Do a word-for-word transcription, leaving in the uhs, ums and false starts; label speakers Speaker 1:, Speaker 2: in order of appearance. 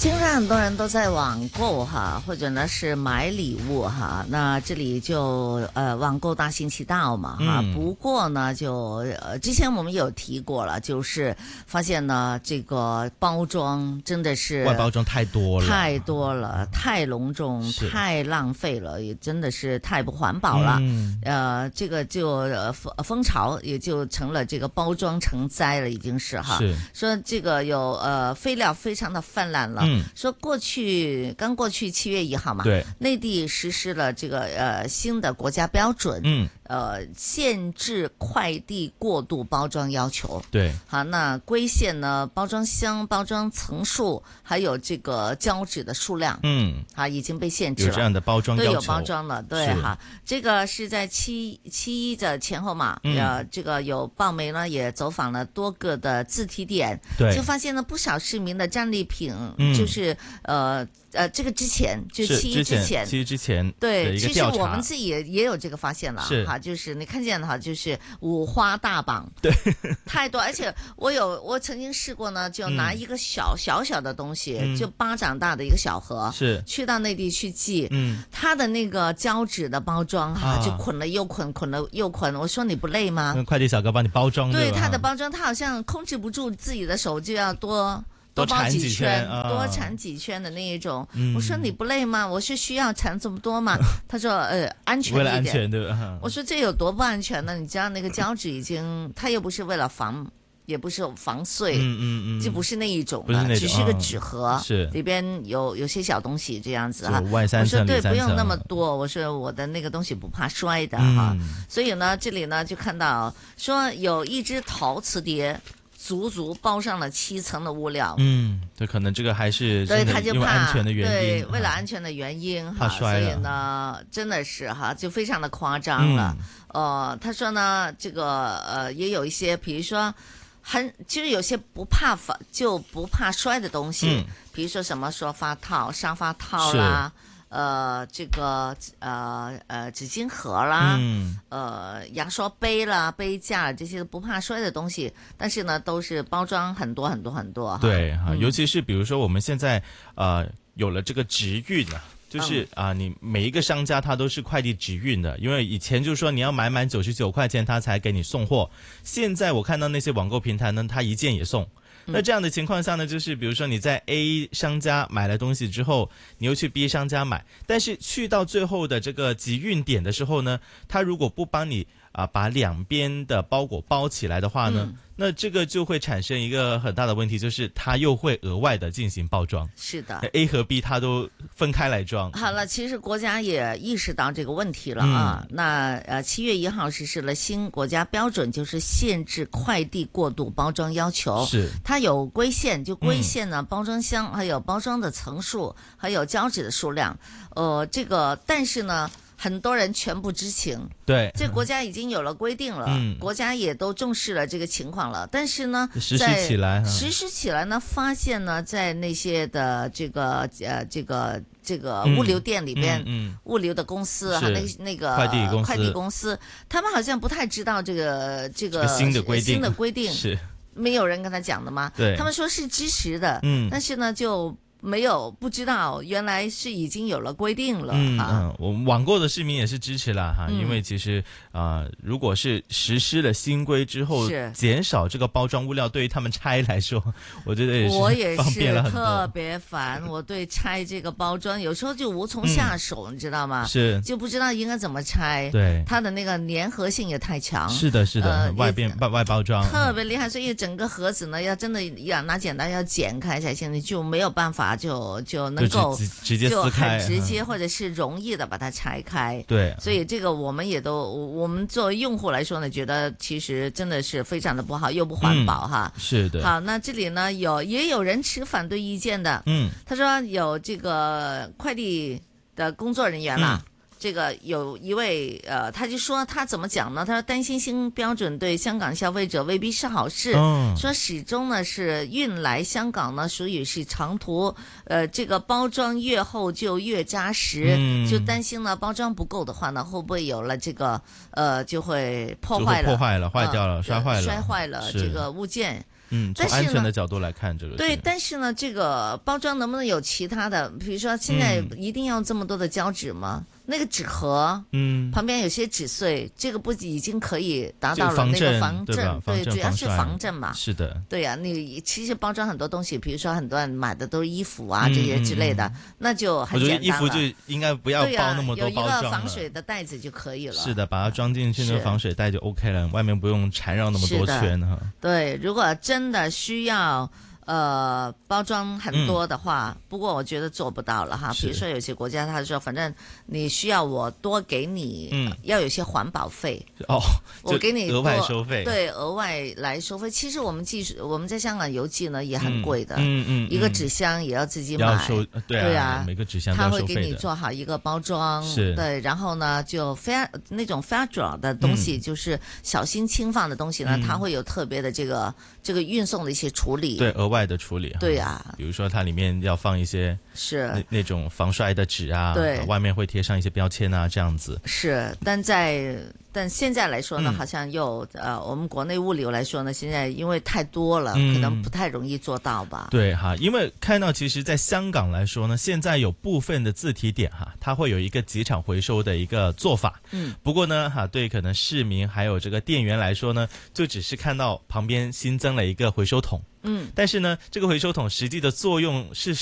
Speaker 1: 经常很多人都在网购哈，或者呢是买礼物哈。那这里就呃网购大行其道嘛哈。嗯、不过呢，就呃之前我们有提过了，就是发现呢这个包装真的是
Speaker 2: 外包装太多了，
Speaker 1: 太多了，太隆重，太浪费了，也真的是太不环保了。嗯、呃，这个就呃风潮也就成了这个包装成灾了，已经是哈。
Speaker 2: 是
Speaker 1: 说这个有呃废料非常的泛滥了。嗯说过去刚过去七月一号嘛，
Speaker 2: 对，
Speaker 1: 内地实施了这个呃新的国家标准，嗯，呃限制快递过度包装要求，
Speaker 2: 对，
Speaker 1: 好，那规限呢包装箱、包装层数，还有这个胶纸的数量，嗯，啊已经被限制了，
Speaker 2: 有这样的包装要求，
Speaker 1: 都有包装了，对哈，这个是在七七一的前后嘛，嗯、呃，这个有报媒呢也走访了多个的自提点，
Speaker 2: 对，
Speaker 1: 就发现了不少市民的战利品，嗯。就是呃呃，这个之前就七一之前，
Speaker 2: 七一之前
Speaker 1: 对，其实我们自己也也有这个发现了哈，就是你看见的哈，就是五花大绑，
Speaker 2: 对，
Speaker 1: 太多，而且我有我曾经试过呢，就拿一个小、嗯、小小的东西，嗯、就巴掌大的一个小盒，
Speaker 2: 是
Speaker 1: 去到内地去寄，嗯，它的那个胶纸的包装哈、啊，就捆了又捆，捆了又捆，我说你不累吗？
Speaker 2: 快递小哥帮你包装，
Speaker 1: 对，它的包装，他好像控制不住自己的手，就要多。多包几圈，多缠几圈的那一种。嗯、我说你不累吗？我是需要缠这么多吗？他说呃安全一点。
Speaker 2: 为了安全对吧？
Speaker 1: 我说这有多不安全呢？你知道那个胶纸已经，它又不是为了防，也不是防碎，嗯嗯嗯，就不是那一种的，只是个纸盒，
Speaker 2: 嗯、是
Speaker 1: 里边有有些小东西这样子哈。
Speaker 2: 外三层
Speaker 1: 我说对，不用那么多。我说我的那个东西不怕摔的哈。嗯、所以呢，这里呢就看到说有一只陶瓷碟。足足包上了七层的物料，
Speaker 2: 嗯，对，可能这个还是
Speaker 1: 对，他就怕
Speaker 2: 安全的原因，
Speaker 1: 对，为了安全的原因
Speaker 2: 哈，
Speaker 1: 所以呢，真的是哈，就非常的夸张了。嗯、呃，他说呢，这个呃，也有一些，比如说很，其实有些不怕反就不怕摔的东西，嗯、比如说什么沙发套、沙发套啦。呃，这个呃呃纸巾盒啦，嗯、呃牙刷杯啦、杯架这些不怕摔的东西，但是呢，都是包装很多很多很多。
Speaker 2: 对哈，嗯、尤其是比如说我们现在呃有了这个直运啊。就是啊、呃，你每一个商家他都是快递直运的，因为以前就是说你要买满九十九块钱他才给你送货，现在我看到那些网购平台呢，他一件也送。那这样的情况下呢，就是比如说你在 A 商家买了东西之后，你又去 B 商家买，但是去到最后的这个集运点的时候呢，他如果不帮你啊、呃、把两边的包裹包起来的话呢，嗯、那这个就会产生一个很大的问题，就是它又会额外的进行包装。
Speaker 1: 是的
Speaker 2: ，A 和 B 它都分开来装。
Speaker 1: 好了，其实国家也意识到这个问题了啊。嗯、那呃，七月一号实施了新国家标准，就是限制快递过度包装要求。
Speaker 2: 是
Speaker 1: 它有规限，就规限呢、嗯、包装箱还有包装的层数，还有胶纸的数量。呃，这个但是呢。很多人全不知情，
Speaker 2: 对，
Speaker 1: 这国家已经有了规定了，嗯、国家也都重视了这个情况了。但是呢，
Speaker 2: 实施起来，
Speaker 1: 实施起来呢，发现呢，在那些的这个呃这个这个物流店里边，嗯嗯、物流的公司哈，那那个
Speaker 2: 快递公司，
Speaker 1: 快递公司，他们好像不太知道这个这个
Speaker 2: 新的规定，
Speaker 1: 新的规定
Speaker 2: 是
Speaker 1: 没有人跟他讲的吗？
Speaker 2: 对，
Speaker 1: 他们说是支持的，嗯，但是呢就。没有不知道原来是已经有了规定了。
Speaker 2: 嗯嗯，我们网购的市民也是支持了哈，嗯、因为其实啊、呃，如果是实施了新规之后，减少这个包装物料，对于他们拆来说，我觉得也是方便了很多。
Speaker 1: 我也是特别烦，我对拆这个包装有时候就无从下手，嗯、你知道吗？
Speaker 2: 是就
Speaker 1: 不知道应该怎么拆。
Speaker 2: 对，
Speaker 1: 它的那个粘合性也太强。
Speaker 2: 是的，是的，呃、外边外外包装
Speaker 1: 特别厉害，所以整个盒子呢，要真的要拿剪刀要剪开才行，你就没有办法。就就能够
Speaker 2: 就直接撕开，
Speaker 1: 就很直接或者是容易的把它拆开。
Speaker 2: 对，
Speaker 1: 所以这个我们也都，我们作为用户来说呢，觉得其实真的是非常的不好，又不环保、嗯、哈。
Speaker 2: 是的。
Speaker 1: 好，那这里呢有也有人持反对意见的。嗯，他说有这个快递的工作人员啦。嗯这个有一位呃，他就说他怎么讲呢？他说担心新标准对香港消费者未必是好事，嗯、说始终呢是运来香港呢属于是长途，呃，这个包装越厚就越扎实，嗯、就担心呢包装不够的话呢，会不会有了这个呃就会破坏了，
Speaker 2: 破坏了，坏掉了，呃、摔坏了，
Speaker 1: 摔坏了这个物件。
Speaker 2: 嗯，从安全的角度来看，这个
Speaker 1: 对，但是呢，这个包装能不能有其他的？比如说，现在一定要这么多的胶纸吗？嗯那个纸盒，嗯，旁边有些纸碎，这个不已经可以达到了那个防震，对，主要是防震嘛。
Speaker 2: 是的，
Speaker 1: 对呀、啊，你其实包装很多东西，比如说很多人买的都是衣服啊、嗯、这些之类的，嗯、那就很简单了。
Speaker 2: 我觉得衣服就应该不要包那么多包装了，
Speaker 1: 有一个防水的袋子就可以了。
Speaker 2: 是的，把它装进去那个防水袋就 OK 了，外面不用缠绕那么多圈哈。
Speaker 1: 对，如果真的需要。呃，包装很多的话、嗯，不过我觉得做不到了哈。比如說有些國家，他說反正你需要我多給你，嗯，要有些環保費
Speaker 2: 哦，
Speaker 1: 我給你
Speaker 2: 額外收費，
Speaker 1: 對，額外來收費。其實我們寄我們在香港郵寄呢也很貴的，
Speaker 2: 嗯嗯，
Speaker 1: 一個紙箱也要自己買，
Speaker 2: 要收，對啊，
Speaker 1: 對啊，
Speaker 2: 每個紙箱都要收費的。
Speaker 1: 他會給你做好一個包裝，
Speaker 2: 是，
Speaker 1: 對，然後呢就非那種 fragile 的東西、嗯，就是小心輕放的東西呢，它、嗯、會有特別的這個這個運送的一些處理，
Speaker 2: 對，額外的處理。
Speaker 1: 對啊，
Speaker 2: 比如說它裡面要放一些
Speaker 1: 是
Speaker 2: 那那種防摔的紙啊，
Speaker 1: 對，
Speaker 2: 外面會貼上一些標籤啊，這樣子。
Speaker 1: 是，但在但現在來說呢，好像又、嗯、呃，我們國內物流來說呢，現在因為太多了、嗯，可能不太容易做到吧。
Speaker 2: 對哈，因為看到其實在香港來說呢，現在有部分的自提點哈，它會有一個即場回收的一個做法。嗯，不過呢哈，對可能市民還有這個店員來說呢，就只是看到旁邊新增了一個回收桶。嗯，但是呢，這個回收桶實際的作用是